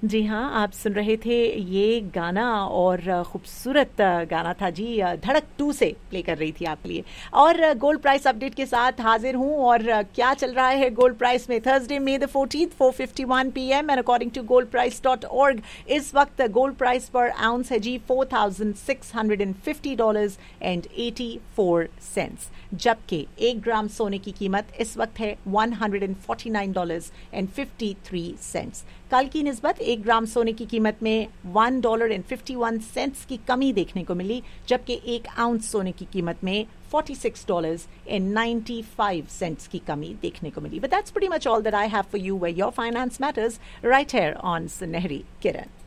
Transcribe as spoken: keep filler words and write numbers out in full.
जी हाँ, आप सुन रहे थे ये गाना और खूबसूरत गाना था जी, धड़क टू से प्ले कर रही थी आपके लिए। और गोल्ड प्राइस अपडेट के साथ हाजिर हूँ। और क्या चल रहा है गोल्ड प्राइस में Thursday May the fourteenth four fifty one P M and according to gold price dot org इस वक्त गोल्ड प्राइस पर आउंस है जी four thousand six hundred and fifty dollars and eighty four cents, जबकि एक ग्राम सोने की कीमत इस वक्त है one hundred and forty nine dollars and fifty three cents. कल की निस्बत एक ग्राम सोने की कीमत में one dollar and fifty one cents की कमी देखने को मिली, जबकि एक आउंस सोने की कीमत में forty six dollars and ninety five cents की कमी देखने को मिली। But that's pretty much all that I have for you where your finance matters right here on सुनहरी किरण।